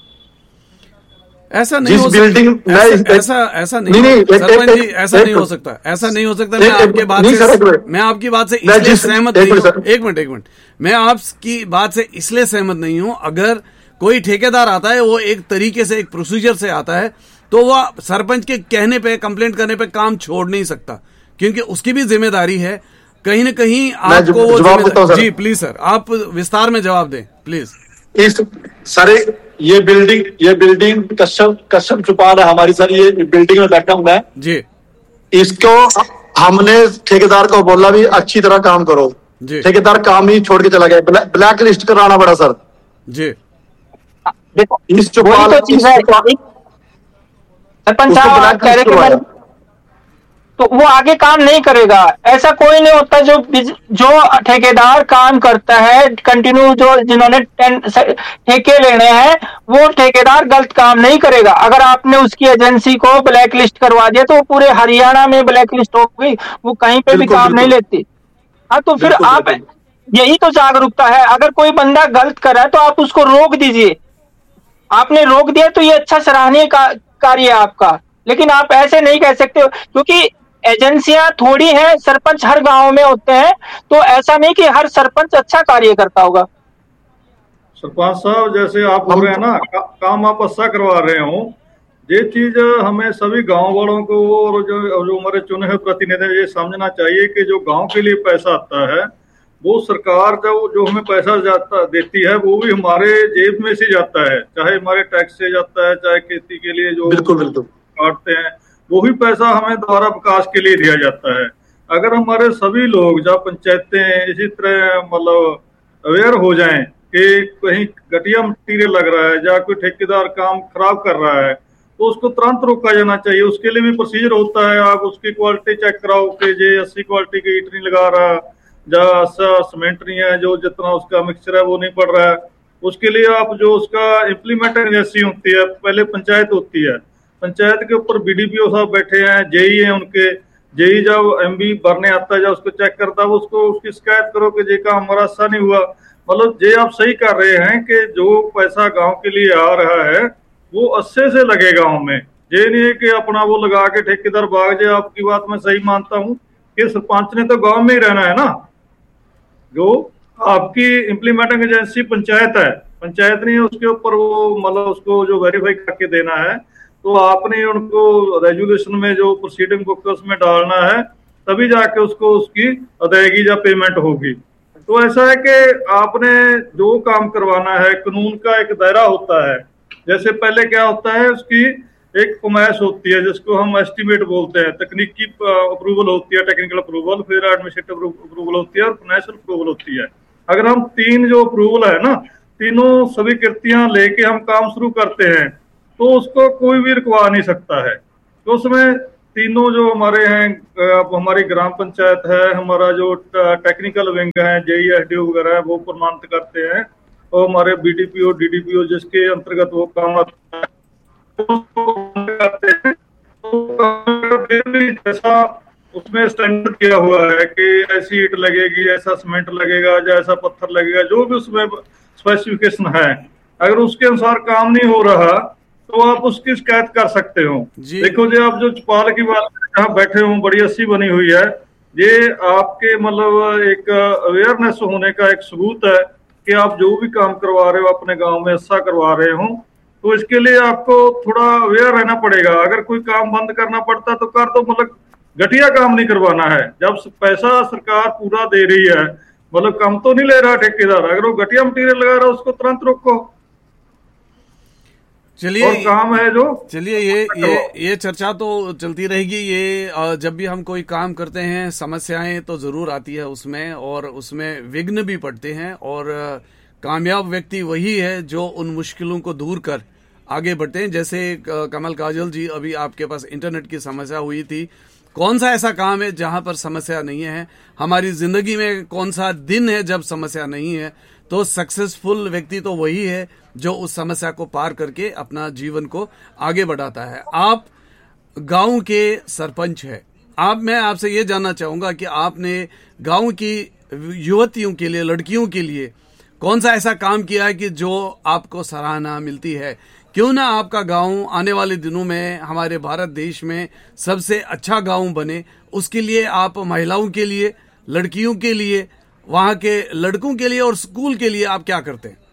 ऐसा नहीं हो सकता, ऐसा, ऐसा ऐसा नहीं, नहीं, नहीं सरपंच जी ऐसा नहीं हो सकता, ऐसा नहीं हो सकता। मैं आपके बात से मैं आपकी बात से इसलिए सहमत नहीं हूँ। एक मिनट एक मिनट मैं आपकी बात से इसलिए सहमत नहीं हूँ। अगर कोई ठेकेदार आता है, वो एक तरीके से एक प्रोसीजर से आता है, तो वह सरपंच के कहने पे कंप्लेंट करने पे काम छोड़ नहीं सकता, क्योंकि उसकी भी जिम्मेदारी है कहीं न कहीं आपको वो। जी प्लीज सर, आप विस्तार में जवाब दें प्लीज। इस सारे ये बिल्डिंग ये बिल्डिंग कश्यप कश्यप चौपाल है हमारी सर, ये बिल्डिंग में बैठा हूं मैं जी। इसको हमने ठेकेदार को बोला भी अच्छी तरह काम करो, ठेकेदार काम ही छोड़ के चला गया, ब्लैक, ब्लैक लिस्ट कराना पड़ा सर जी। देखो इस चौपाल सरपंच साहब कह रहे कि तो वो आगे काम नहीं करेगा। ऐसा कोई नहीं होता जो जो ठेकेदार काम करता है कंटिन्यू, जो जिन्होंने ठेके लेने हैं वो ठेकेदार गलत काम नहीं करेगा। अगर आपने उसकी एजेंसी को ब्लैक लिस्ट करवा दिया तो वो पूरे हरियाणा में ब्लैक लिस्ट हो गई, वो कहीं पे भी काम नहीं लेती। हाँ, तो फिर आप यही तो जागरूकता है। अगर कोई बंदा गलत कर रहा है तो आप उसको रोक दीजिए। आपने रोक दिया तो ये अच्छा सराहनीय कार्य है आपका, लेकिन आप ऐसे नहीं कह सकते हो, क्योंकि एजेंसियां थोड़ी हैं, सरपंच हर गांव में होते हैं, तो ऐसा नहीं कि हर सरपंच अच्छा कार्य करता होगा। सरपंच साहब जैसे आप बोल रहे हैं ना, का, काम आप अच्छा करवा रहे हो, ये चीज हमें सभी गांव वालों को और जो जो हमारे चुने हुए प्रतिनिधि ये समझना चाहिए कि जो गांव के लिए पैसा आता है वो सरकार जो जो हमें पैसा जाता देती है वो भी हमारे जेब में से जाता है, चाहे हमारे टैक्स से जाता है, चाहे खेती के लिए जो बिल्कुल बिल्कुल काटते हैं, वही पैसा हमें दोबारा विकास के लिए दिया जाता है। अगर हमारे सभी लोग जब पंचायतें इसी तरह मतलब अवेयर हो जाएं कि कहीं घटिया मटीरियल लग रहा है या कोई ठेकेदार काम खराब कर रहा है तो उसको तुरंत रोका जाना चाहिए। उसके लिए भी प्रोसीजर होता है, आप उसकी क्वालिटी चेक कराओ कि ये अस्सी क्वालिटी की ईट नहीं लगा रहा, या सीमेंट नहीं है, जो जितना उसका मिक्सचर है वो नहीं पड़ रहा है। उसके लिए आप जो उसका इम्प्लीमेंट एजेंसी होती है, पहले पंचायत होती है, पंचायत के ऊपर बीडीपीओ साहब बैठे हैं, जेई हैं उनके, जेई जब एमबी भरने आता है, जब उसको चेक करता है उसको उसकी शिकायत करो कि जे काम हमारा अच्छा नहीं हुआ। मतलब जे आप सही कर रहे हैं कि जो पैसा गांव के लिए आ रहा है वो अच्छे से लगे गांव में, ये नहीं है कि अपना वो लगा के ठेकेदार भाग जाए। आपकी बात मैं सही मानता हूँ कि सरपंच ने तो गांव में ही रहना है ना, जो आपकी इम्प्लीमेंटिंग एजेंसी पंचायत है, पंचायत नहीं है उसके ऊपर वो मतलब उसको जो वेरीफाई करके देना है, तो आपने उनको रेजुलेशन में जो प्रोसीडिंग बुक उसमें डालना है, तभी जाके उसको उसकी अदायगी या पेमेंट होगी। तो ऐसा है कि आपने जो काम करवाना है, कानून का एक दायरा होता है। जैसे पहले क्या होता है, उसकी एक कमाइश होती है जिसको हम एस्टीमेट बोलते हैं, तकनीकी अप्रूवल होती है, टेक्निकल अप्रूवल, फिर एडमिनिस्ट्रेटिव अप्रूवल होती है और फाइनेंशियल अप्रूवल होती है। अगर हम तीन जो अप्रूवल है ना, तीनों स्वीकृतियां लेके हम काम शुरू करते हैं तो उसको कोई भी रुकवा नहीं सकता है। तो उसमें तीनों जो हमारे हैं, अब हमारी ग्राम पंचायत है, हमारा जो टेक्निकल विंग है, जेई एसडीओ वगैरह है, वो प्रमाणित करते हैं, और हमारे बीडीपीओ डीडीपीओ जिसके अंतर्गत वो काम आता है करते हैं। तो जैसा उसमें स्टैंडर्ड किया हुआ है कि ऐसी ईंट लगेगी, ऐसा सीमेंट लगेगा, जैसा पत्थर लगेगा, जो भी उसमें स्पेसिफिकेशन है, अगर उसके अनुसार काम नहीं हो रहा तो आप उसकी शिकायत कर सकते हो। देखो जी, आप जो चौपाल की बात जहाँ बैठे हो, बड़ी अस्सी बनी हुई है, ये आपके मतलब एक अवेयरनेस होने का एक सबूत है कि आप जो भी काम करवा रहे हो अपने गांव में अच्छा करवा रहे हो। तो इसके लिए आपको थोड़ा अवेयर रहना पड़ेगा। अगर कोई काम बंद करना पड़ता तो कर दो, मतलब घटिया काम नहीं करवाना है। जब पैसा सरकार पूरा दे रही है, मतलब कम तो नहीं ले रहा ठेकेदार, अगर वो घटिया मटेरियल लगा रहा है उसको तुरंत रोको। चलिए, और काम है जो चलिए ये ये ये चर्चा तो चलती रहेगी। ये जब भी हम कोई काम करते हैं समस्याएं तो जरूर आती है उसमें, और उसमें विघ्न भी पड़ते हैं, और कामयाब व्यक्ति वही है जो उन मुश्किलों को दूर कर आगे बढ़ते हैं। जैसे कमल काजल जी, अभी आपके पास इंटरनेट की समस्या हुई थी, कौन सा ऐसा काम है जहां पर समस्या नहीं है? हमारी जिंदगी में कौन सा दिन है जब समस्या नहीं है? तो सक्सेसफुल व्यक्ति तो वही है जो उस समस्या को पार करके अपना जीवन को आगे बढ़ाता है। आप गांव के सरपंच है, आप मैं आपसे ये जानना चाहूंगा कि आपने गांव की युवतियों के लिए, लड़कियों के लिए कौन सा ऐसा काम किया है कि जो आपको सराहना मिलती है? क्यों ना आपका गांव आने वाले दिनों में हमारे भारत देश में सबसे अच्छा गांव बने, उसके लिए आप महिलाओं के लिए, लड़कियों के लिए, वहां के लड़कों के लिए और स्कूल के लिए आप क्या करते हैं?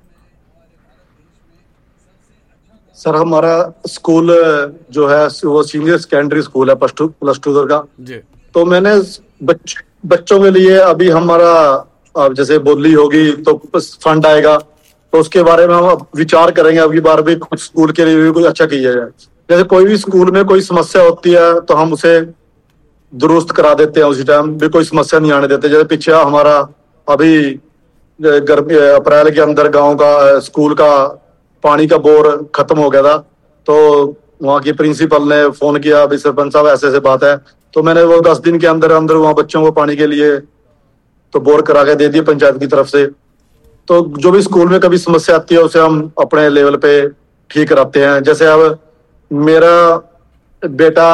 सर, हमारा स्कूल जो है वो सीनियर सेकेंडरी स्कूल है, प्लस टू प्लस टू तक का जी। तो मैंने बच, बच्चों के लिए अभी हमारा अब जैसे बोली होगी तो फंड आएगा, तो उसके बारे में हम विचार करेंगे। अगली बार भी कुछ स्कूल के लिए भी कुछ अच्छा किया जाए। जैसे कोई भी स्कूल में कोई समस्या होती है तो हम उसे दुरुस्त करा देते हैं, उसी टाइम भी कोई समस्या नहीं आने देते। जैसे पीछे हमारा अभी गर्मी अप्रैल के अंदर गांव का स्कूल का पानी का बोर खत्म हो गया था, तो वहाँ की प्रिंसिपल ने फोन किया, अभी सरपंच साहब ऐसे ऐसे बात है, तो मैंने वो दस दिन के अंदर अंदर वहाँ बच्चों को पानी के लिए तो बोर करा के दे दिए पंचायत की तरफ से। तो जो भी स्कूल में कभी समस्या आती है उसे हम अपने लेवल पे ठीक कराते हैं। जैसे अब मेरा बेटा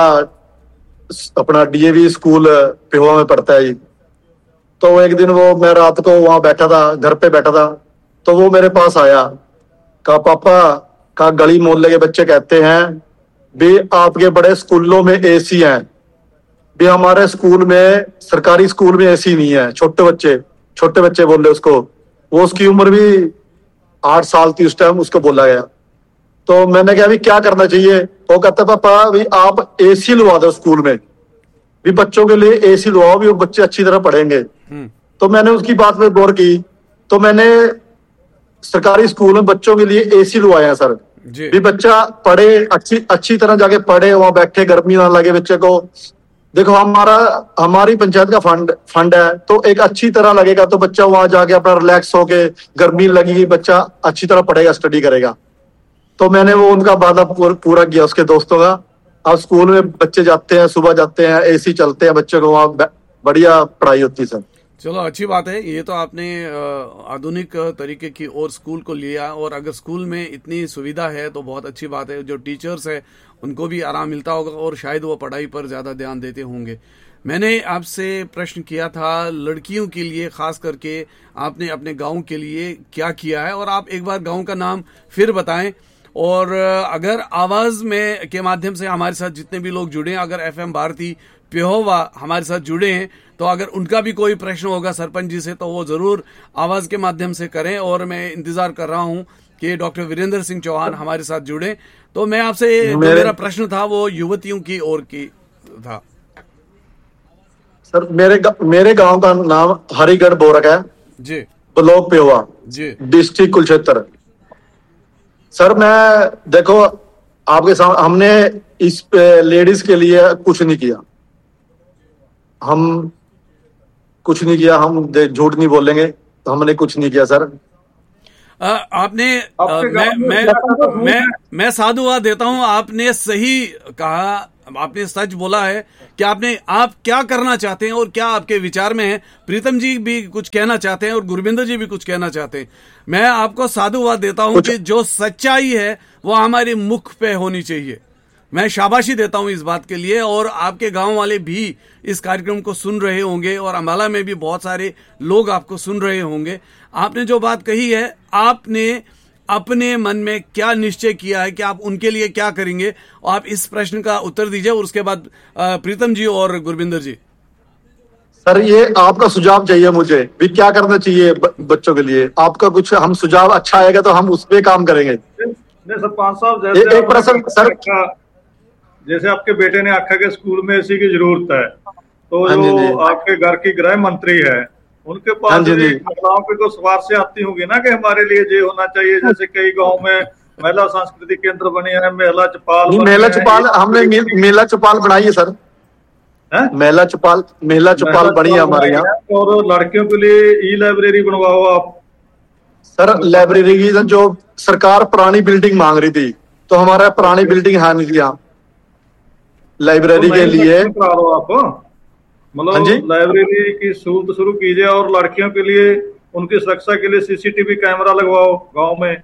अपना डीएवी स्कूल पिहोवा में पढ़ता है, तो एक दिन वो मैं रात को वहां बैठा था, घर पे बैठा था, तो वो मेरे पास आया, कहा पापा का गली मोहल्ले के बच्चे कहते हैं भी आपके बड़े स्कूलों में एसी हैं, भी हमारे स्कूल में सरकारी स्कूल में एसी नहीं है। छोटे बच्चे छोटे बच्चे बोल रहे उसको, वो उसकी उम्र भी आठ साल थी उस टाइम, उसको बोला गया। तो मैंने कहा अभी क्या करना चाहिए? वो कहता पापा भी आप एसी लगा दो स्कूल में, भी बच्चों के लिए एसी लगाओ, भी वो बच्चे अच्छी तरह पढ़ेंगे। तो मैंने उसकी बात में गौर की, तो मैंने सरकारी स्कूल में बच्चों के लिए एसी लगवाए हैं सर, भी बच्चा पढ़े, अच्छी अच्छी तरह जाके पढ़े, वहां बैठे, गर्मी ना लगे बच्चे को। देखो हमारा हमारी पंचायत का फंड फंड है, तो एक अच्छी तरह लगेगा तो बच्चा वहां जाके अपना रिलैक्स होके, गर्मी लगेगी, बच्चा अच्छी तरह पढ़ेगा, स्टडी करेगा। तो मैंने वो उनका वादा पूरा किया उसके दोस्तों का। अब स्कूल में बच्चे जाते हैं, सुबह जाते हैं, एसी चलते हैं, बच्चों को वहाँ बढ़िया पढ़ाई होती है सर। चलो अच्छी बात है, ये तो आपने आधुनिक तरीके की और स्कूल को लिया, और अगर स्कूल में इतनी सुविधा है तो बहुत अच्छी बात है। जो टीचर्स है उनको भी आराम मिलता होगा और शायद वो पढ़ाई पर ज्यादा ध्यान देते होंगे। मैंने आपसे प्रश्न किया था लड़कियों के लिए, खास करके आपने अपने गांव के लिए क्या किया है, और आप एक बार गांव का नाम फिर बताएं। और अगर आवाज में के माध्यम से हमारे साथ जितने भी लोग जुड़े हैं, अगर एफएम भारती पिहोवा हमारे साथ जुड़े हैं, तो अगर उनका भी कोई प्रश्न होगा सरपंच जी से तो वो जरूर आवाज के माध्यम से करें। और मैं इंतजार कर रहा हूं कि डॉक्टर वीरेंद्र सिंह चौहान हमारे साथ जुड़े। तो मैं आपसे मेरे... मेरा प्रश्न था वो युवतियों की ओर की था। सर मेरे मेरे गांव का नाम हरिगढ़ बोरक है जी, ब्लॉक पिहोवा जी, डिस्ट्रिक्ट कुरुक्षेत्र। सर मैं देखो आपके सामने, हमने इस लेडीज के लिए कुछ नहीं किया, हम कुछ नहीं किया, हम झूठ नहीं बोलेंगे, तो हमने कुछ नहीं किया सर। आ, आपने आ, मैं मैं मैं मैं साधुवाद देता हूं, आपने सही कहा। आपने सच बोला है कि आपने आप क्या करना चाहते हैं और क्या आपके विचार में है। प्रीतम जी भी कुछ कहना चाहते हैं और गुरविंदर जी भी कुछ कहना चाहते हैं। मैं आपको साधुवाद देता हूं कि जो सच्चाई है वो हमारे मुख पे होनी चाहिए। मैं शाबाशी देता हूं इस बात के लिए। और आपके गांव वाले भी इस कार्यक्रम को सुन रहे होंगे और अम्बाला में भी बहुत सारे लोग आपको सुन रहे होंगे। आपने जो बात कही है, आपने अपने मन में क्या निश्चय किया है कि आप उनके लिए क्या करेंगे, आप इस प्रश्न का उत्तर दीजिए और उसके बाद प्रीतम जी और गुरविंदर जी। सर, ये आपका सुझाव चाहिए मुझे भी, क्या करना चाहिए ब, बच्चों के लिए। आपका कुछ हम सुझाव अच्छा आएगा तो हम उस पर काम करेंगे। नहीं सरपंच साहब, जैसे एक प्रश्न सर, जैसे आपके बेटे ने आखा के स्कूल में इसी की जरूरत है, तो जो आपके घर की गृह मंत्री है उनके पास महिलाओं की तो सिफारिशें आती होंगी ना कि हमारे लिए ये होना चाहिए। जैसे कई गांव में महिला सांस्कृतिक केंद्र बने हैं, महिला चौपाल महिला चौपाल हमने महिला चौपाल बनाई है सर। महिला चौपाल महिला चौपाल बनी है हमारे यहाँ। और लड़कियों के लिए ई लाइब्रेरी बनवाओ आप। सर, लाइब्रेरी की जो सरकार पुरानी बिल्डिंग मांग रही थी, तो हमारा पुरानी बिल्डिंग है नहीं यहाँ लाइब्रेरी के लिए। आप मतलब लाइब्रेरी की सहूलत शुरू कीजिए और लड़कियों के लिए उनकी सुरक्षा के लिए सीसीटीवी कैमरा लगवाओ गांव में।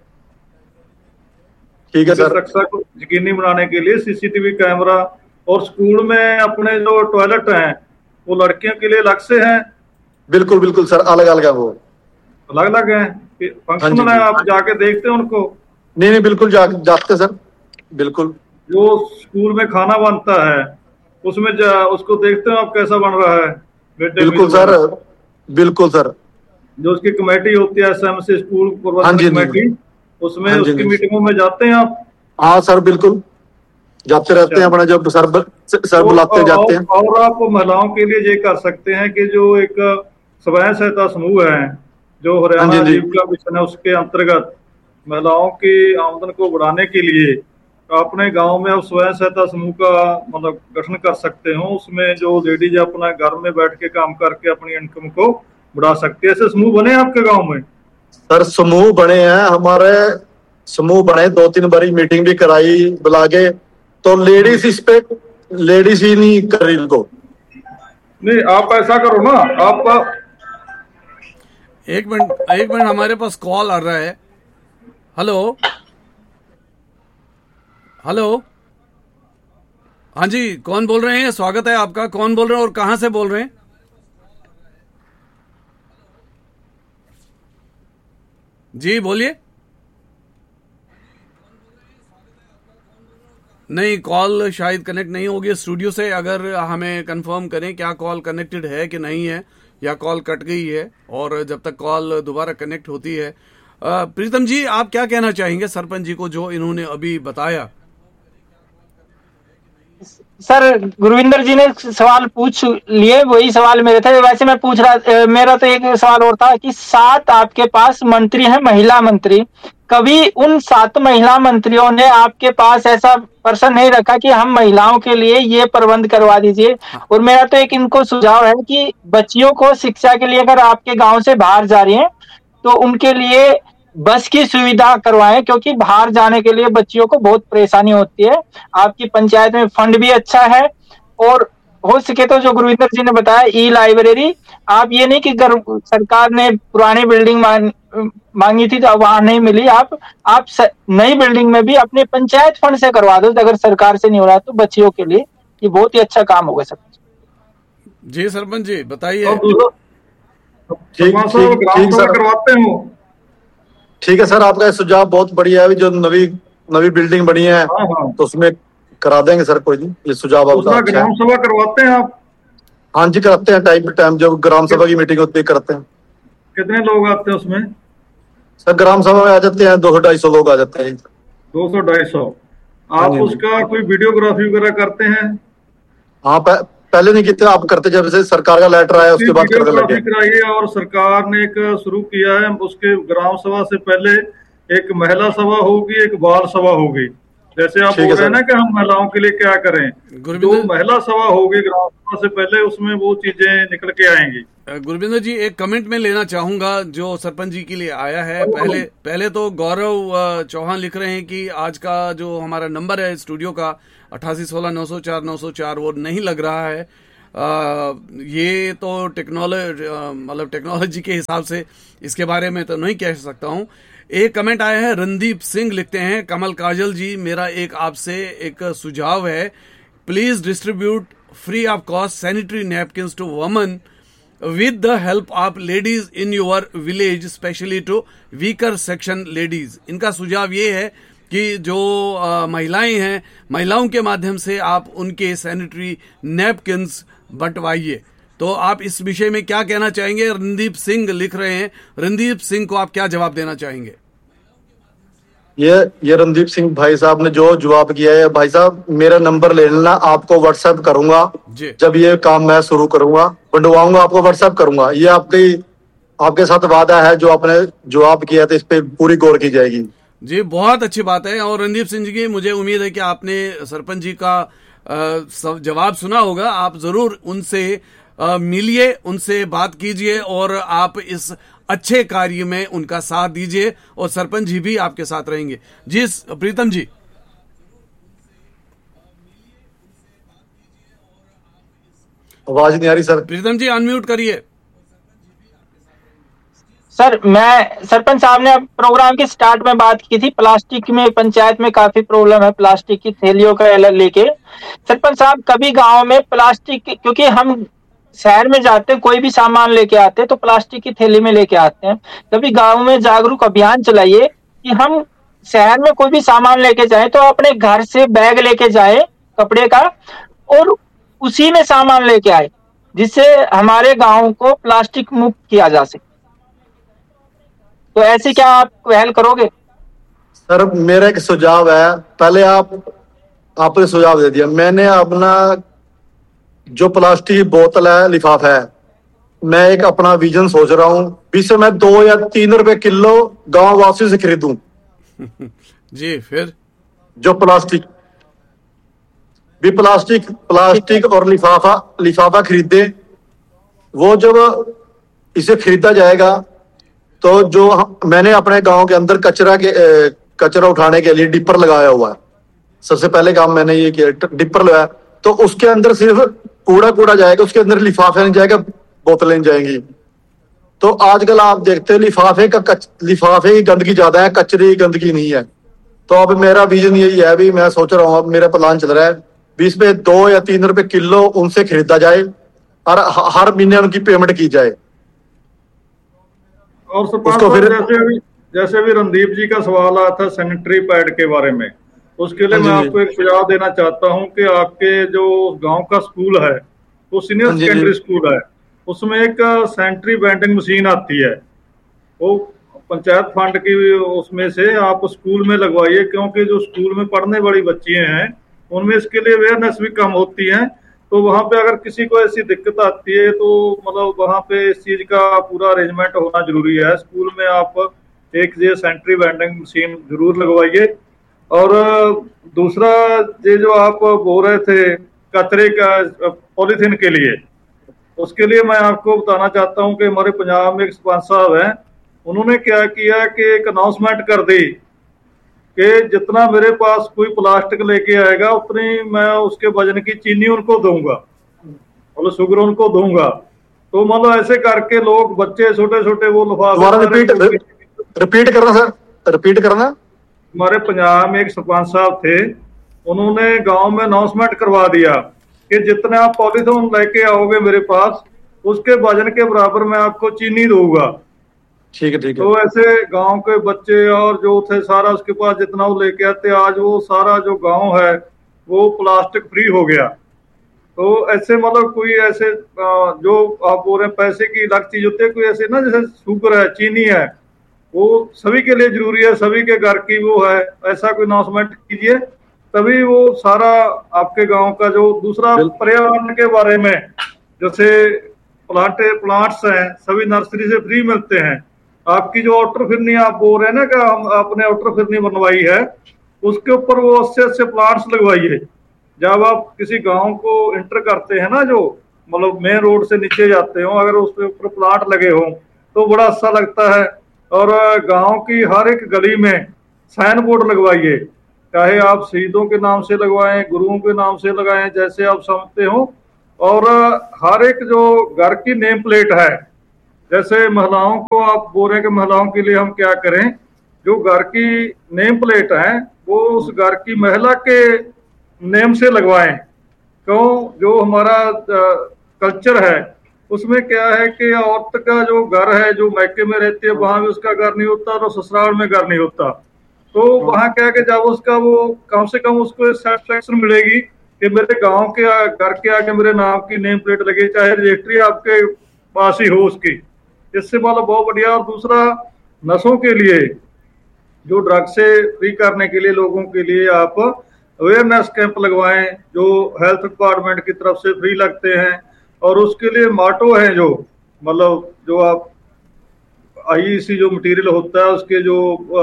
ठीक है सर। सुरक्षा को यकीनी बनाने के लिए सीसीटीवी कैमरा। और स्कूल में अपने जो टॉयलेट हैं वो लड़कियों के लिए अलग से हैं। बिल्कुल बिल्कुल सर, अलग अलग है, वो अलग अलग है। फंक्शन है, आप जाके देखते हैं उनको? नहीं नहीं, बिल्कुल जा, जाते सर, बिल्कुल। जो स्कूल में खाना बनता है उसमें जा, उसको देखते हो आप कैसा बन रहा है? बिल्कुल सर, बिल्कुल सर। जो उसकी कमेटी होती है, एसएमसी स्कूल प्रबंधन कमेटी, उसमें उसकी मीटिंगों में जाते हैं आप? हाँ सर, बिल्कुल जाते रहते हैं अपना, जब सर सर बुलाते जाते हैं। और आप महिलाओं के लिए ये कर सकते हैं कि जो एक स्वयं सहायता समूह है जो हरियाणा आजीविका मिशन है, उसके अंतर्गत महिलाओं की आमदन को बढ़ाने के लिए अपने गांव में आप स्वयं सहायता समूह का मतलब गठन कर सकते हो। उसमें जो लेडीज अपना घर में बैठ के काम करके अपनी इनकम को बढ़ा सकती है। ऐसे समूह बने आपके गांव में? सर, समूह बने हैं हमारे, समूह बने, दो तीन बारी मीटिंग भी कराई बुला के, तो लेडीज इस पे लेडीज ही नहीं कर रही इनको। नहीं, आप ऐसा करो ना, आप एक मिनट एक मिनट हमारे पास कॉल आ रहा है। हेलो हेलो, हाँ जी, कौन बोल रहे हैं? स्वागत है आपका। कौन बोल रहे हैं और कहां से बोल रहे हैं? जी बोलिए। नहीं, कॉल शायद कनेक्ट नहीं होगी स्टूडियो से। अगर हमें कंफर्म करें क्या कॉल कनेक्टेड है कि नहीं है, या कॉल कट गई है, और जब तक कॉल दोबारा कनेक्ट होती है। प्रीतम जी, आप क्या कहना चाहेंगे सरपंच जी को जो इन्होंने अभी बताया? सर, गुरविंदर जी ने सवाल पूछ लिए, वही सवाल मेरे थे। वैसे मैं पूछ रहा, मेरा तो एक सवाल और था कि सात आपके पास मंत्री हैं, महिला मंत्री, कभी उन सात महिला मंत्रियों ने आपके पास ऐसा पर्सन नहीं रखा कि हम महिलाओं के लिए ये प्रबंध करवा दीजिए? और मेरा तो एक इनको सुझाव है कि बच्चियों को शिक्षा के लिए अगर आपके गांव से बाहर जा रही हैं तो उनके लिए बस की सुविधा करवाएं, क्योंकि बाहर जाने के लिए बच्चियों को बहुत परेशानी होती है। आपकी पंचायत में फंड भी अच्छा है, और हो सके तो जो गुरविंदर जी ने बताया ई लाइब्रेरी, आप ये नहीं कि सरकार ने पुरानी बिल्डिंग मांग, मांगी थी तो वहां नहीं मिली, आप आप नई बिल्डिंग में भी अपने पंचायत फंड से करवा दो। अगर सरकार से नहीं हो रहा तो बच्चियों के लिए ये बहुत ही अच्छा काम होगा। सर जी सरपंच जी बताइए। करवाते हो? ठीक है सर, आपका सुझाव बहुत बढ़िया है। जो नवी नवी बिल्डिंग बनी है हाँ हाँ। तो उसमें करा देंगे सर, कोई नहीं, ये सुझाव आपका। ग्राम सभा करवाते हैं आप? हाँ जी, कराते हैं, टाइम पे टाइम जब ग्राम सभा की मीटिंग होती है करते हैं। कितने लोग आते हैं उसमें? सर, ग्राम सभा में आ जाते हैं दो सौ ढाई सौ लोग आ जाते हैं। दो सौ ढाई सौ आप उसका कोई वीडियोग्राफी वगैरह करते हैं? हाँ, पहले नहीं किया, आप करते जब से सरकार का लेटर आया उसके बाद करने लगे। कराइए। और सरकार ने एक शुरू किया है, उसके ग्राम सभा से पहले एक महिला सभा होगी, एक बाल सभा होगी। जैसे आप बोल रहे हैं ना कि हम महिलाओं के लिए क्या करें, जो महिला सभा होगी ग्राम सभा से पहले उसमें वो चीजें निकल के आएंगी। गुरविंदर जी, एक कमेंट में लेना चाहूंगा जो सरपंच जी के लिए आया है। पहले पहले तो गौरव चौहान लिख रहे हैं कि आज का जो हमारा नंबर है स्टूडियो का अट्ठासी सोलह नौ सौ चार नौ सौ चार वो नहीं लग रहा है। आ, ये तो टेक्नोलॉजी मतलब टेक्नोलॉजी के हिसाब से इसके बारे में तो नहीं कह सकता हूं। एक कमेंट आया है, रणदीप सिंह लिखते हैं, कमल काजल जी मेरा एक आपसे एक सुझाव है, please distribute free of cost sanitary napkins to women with the help of ladies in your village, especially to weaker section ladies। इनका सुझाव ये है कि जो आ, महिलाएं हैं, महिलाओं के माध्यम से आप उनके सैनिटरी नैपकिन्स बंटवाइए। तो आप इस विषय में क्या कहना चाहेंगे? रणदीप सिंह लिख रहे हैं, रणदीप सिंह को आप क्या जवाब देना चाहेंगे? ये ये रणदीप सिंह भाई साहब ने जो जवाब किया है, भाई साहब मेरा नंबर ले लेना, आपको व्हाट्सएप करूंगा जब ये काम मैं शुरू करूंगा, बंटवाऊंगा आपको व्हाट्सएप करूंगा। ये आपकी आपके साथ वादा है, जो आपने जवाब किया था इस पे पूरी गौर की जाएगी। जी बहुत अच्छी बात है। और रणदीप सिंह जी, मुझे उम्मीद है कि आपने सरपंच जी का आ, जवाब सुना होगा। आप जरूर उनसे मिलिए, उनसे बात कीजिए और आप इस अच्छे कार्य में उनका साथ दीजिए और सरपंच जी भी आपके साथ रहेंगे। जी प्रीतम जी। आवाज नहीं आ रही सर। प्रीतम जी अनम्यूट करिए। सर मैं सरपंच साहब ने प्रोग्राम के स्टार्ट में बात की थी, प्लास्टिक में पंचायत में काफी प्रॉब्लम है, प्लास्टिक की थैलियों का लेके। सरपंच साहब कभी गांव में प्लास्टिक, क्योंकि हम शहर में जाते हैं कोई भी सामान लेके आते हैं तो प्लास्टिक की थैली में लेके आते हैं, कभी गांव में जागरूक अभियान चलाइए कि हम शहर में कोई भी सामान लेके जाएं तो अपने घर से बैग लेके जाएं कपड़े का और उसी में सामान लेके आए, जिससे हमारे गांव को प्लास्टिक मुक्त किया जा सके। तो ऐसे क्या आप पहल करोगे? सर मेरा एक सुझाव है, पहले आप आपने सुझाव दे दिया, मैंने अपना जो प्लास्टिक बोतल है, लिफाफा है, मैं एक अपना विजन सोच रहा हूँ, जिससे मैं दो या तीन रुपए किलो गांव वासी से खरीदूं। जी फिर जो प्लास्टिक भी प्लास्टिक प्लास्टिक और लिफाफा लिफाफा खरीदे, वो जब इसे खरीदा जाएगा तो जो मैंने अपने गांव के अंदर कचरा के कचरा उठाने के लिए डिपर लगाया हुआ है, सबसे पहले काम मैंने ये किया, डिपर लगाया, तो उसके अंदर सिर्फ कूड़ा कूड़ा जाएगा, उसके अंदर लिफाफे नहीं जाएगा, बोतलें जाएंगी। तो आजकल आप देखते हैं लिफाफे का कच, लिफाफे की गंदगी ज्यादा है, कचरे की गंदगी नहीं है। तो अब मेरा विजन यही है, भी मैं सोच रहा हूँ, अब मेरा प्लान चल रहा है बीस पे दो या तीन रुपए किलो उनसे खरीदा जाए और हर महीने उनकी पेमेंट की जाए। और उसको फिर जैसे भी जैसे भी रणदीप जी का सवाल आया था सैनिटरी पैड के बारे में, उसके लिए मैं आपको एक सुझाव देना चाहता हूं कि आपके जो गांव का स्कूल है वो सीनियर सेकेंडरी स्कूल है, उसमें एक सैनिटरी वेंडिंग मशीन आती है, वो पंचायत फंड की उसमें से आप स्कूल में लगवाइए, क्योंकि जो स्कूल में पढ़ने वाली बच्चियां हैं उनमें इसके लिए अवेयरनेस भी कम होती है। तो वहां पे अगर किसी को ऐसी दिक्कत आती है तो मतलब वहां पे इस चीज का पूरा अरेंजमेंट होना जरूरी है। स्कूल में आप एक ये सैनिटरी वेंडिंग मशीन जरूर लगवाइए। और दूसरा ये जो आप बोल रहे थे कचरे का पॉलीथीन के लिए, उसके लिए मैं आपको बताना चाहता हूं कि हमारे पंजाब में एक सरपंच साहब हैं, उन्होंने क्या किया कि एक अनाउंसमेंट कर दी कि जितना मेरे पास कोई प्लास्टिक लेके आएगा उतनी मैं उसके वजन की चीनी उनको दूंगा, मतलब शुगर उनको दूंगा। तो मतलब ऐसे करके लोग बच्चे छोटे छोटे वो लिफाफे रिपीट रिपीट करना सर, रिपीट करना। हमारे पंजाब में एक सरपंच साहब थे, उन्होंने गांव में अनाउंसमेंट करवा दिया कि जितना आप पॉलीथीन लेके आओगे मेरे पास उसके वजन के बराबर मैं आपको चीनी दूंगा। ठीक है ठीक है। तो ऐसे गांव के बच्चे और जो थे सारा उसके पास जितना वो लेके आते, आज वो सारा जो गांव है वो प्लास्टिक फ्री हो गया। तो ऐसे मतलब कोई ऐसे जो आप बोल रहे हैं पैसे की अलग चीज होती है, कोई ऐसे ना जैसे शुगर है, चीनी है, वो सभी के लिए जरूरी है, सभी के घर की वो है, ऐसा कोई अनाउंसमेंट कीजिए, तभी वो सारा आपके गांव का जो दूसरा पर्यावरण के बारे में, जैसे प्लांट प्लांट्स हैं सभी नर्सरी से फ्री मिलते हैं। आपकी जो आउटर फिरनी आप बोल रहे हैं ना कि हम आपने आउटर फिरनी बनवाई है, उसके ऊपर वो अस्सी अस्सी प्लांट्स लगवाइए। जब आप किसी गांव को इंटर करते हैं ना, जो मतलब मेन रोड से नीचे जाते हो, अगर उसके ऊपर प्लांट लगे हों तो बड़ा अच्छा लगता है। और गांव की हर एक गली में साइन बोर्ड लगवाइए, चाहे आप शहीदों के नाम से लगवाएं, गुरुओं के नाम से लगाएं, जैसे आप समझते हो। और हर एक जो घर की नेम प्लेट है, जैसे महिलाओं को आप बोल रहे हैं कि महिलाओं के लिए हम क्या करें, जो घर की नेम प्लेट है वो उस घर की महिला के नेम से लगवाएं। क्यों, जो हमारा कल्चर है उसमें क्या है कि औरत का जो घर है, जो मैके में रहती है, वहां भी उसका घर नहीं होता और ससुराल में घर नहीं होता। तो वहां क्या है कि जब उसका वो कम से कम उसको सेटिस्फेक्शन मिलेगी कि मेरे गांव के घर के आगे मेरे नाम की नेम प्लेट लगी, चाहे रजिस्ट्री आपके पास ही हो उसकी, इससे मतलब बहुत बढ़िया। और दूसरा, नशों के लिए, जो ड्रग से फ्री करने के लिए लोगों के लिए आप अवेयरनेस कैंप लगवाएं, जो हेल्थ डिपार्टमेंट की तरफ से फ्री लगते हैं। और उसके लिए माटो है, जो मतलब जो आप आईईसी जो मटेरियल होता है उसके जो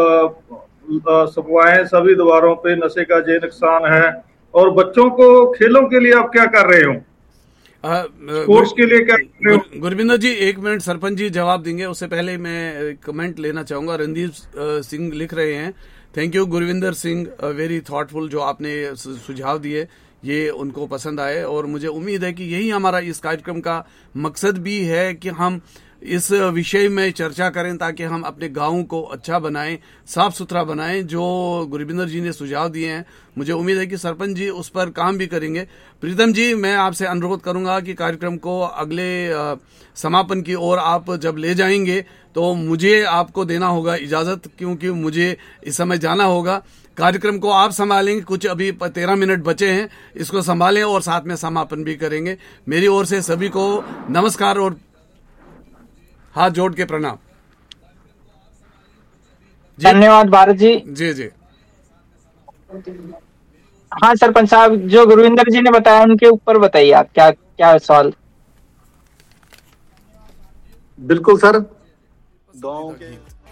सफवाएं सभी द्वारों पे नशे का जे नुकसान है। और बच्चों को खेलों के लिए आप क्या कर रहे हो, स्पोर्ट्स के लिए क्या कर रहे हो? गुरविंदर जी एक मिनट, सरपंच जी जवाब देंगे, उससे पहले मैं कमेंट लेना चाहूंगा। रणदीप सिंह लिख रहे हैं, thank you Gurvinder Singh, very thoughtful, जो आपने सुझाव दिए ये उनको पसंद आए। और मुझे उम्मीद है कि यही हमारा इस कार्यक्रम का मकसद भी है कि हम इस विषय में चर्चा करें ताकि हम अपने गाँव को अच्छा बनाएं, साफ सुथरा बनाएं। जो गुरविंदर जी ने सुझाव दिए हैं, मुझे उम्मीद है कि सरपंच जी उस पर काम भी करेंगे। प्रीतम जी, मैं आपसे अनुरोध करूंगा कि कार्यक्रम को अगले समापन की ओर आप जब ले जाएंगे तो मुझे आपको देना होगा इजाजत, क्योंकि मुझे इस समय जाना होगा। कार्यक्रम को आप संभालेंगे, कुछ अभी तेरह मिनट बचे हैं, इसको संभालें और साथ में समापन भी करेंगे। मेरी ओर से सभी को नमस्कार और हाथ जोड़ के प्रणाम। धन्यवाद भारत जी। जी जी हाँ सरपंच साहब, जो गुरविंदर जी ने बताया उनके ऊपर बताइए आप, क्या क्या सवाल? बिल्कुल सर, गांव के